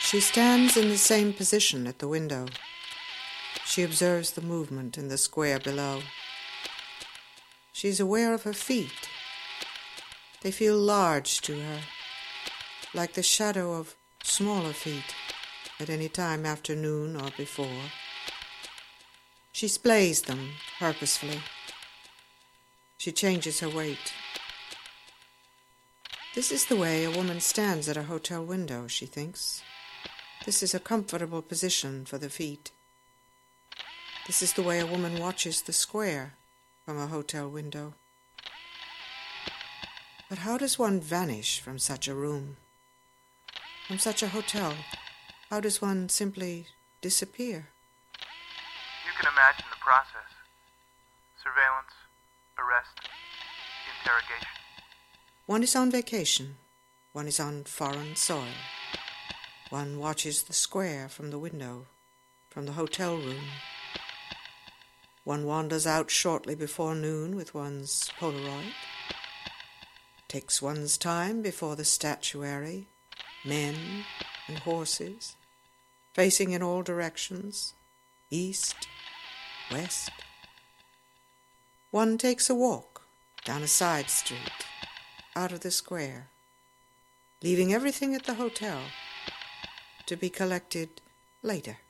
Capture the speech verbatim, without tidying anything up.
She stands in the same position at the window. She observes the movement in the square below. She is aware of her feet. They feel large to her, like the shadow of smaller feet at any time after noon or before. She splays them purposefully. She changes her weight. This is the way a woman stands at a hotel window, she thinks. This is a comfortable position for the feet. This is the way a woman watches the square from a hotel window. But how does one vanish from such a room? From such a hotel? How does one simply disappear? You can imagine the process. Surveillance, arrest, interrogation. One is on vacation. One is on foreign soil. One watches the square from the window, from the hotel room. One wanders out shortly before noon with one's Polaroid. Takes one's time before the statuary, men and horses, facing in all directions, east, west. One takes a walk down a side street, out of the square, leaving everything at the hotel to be collected later.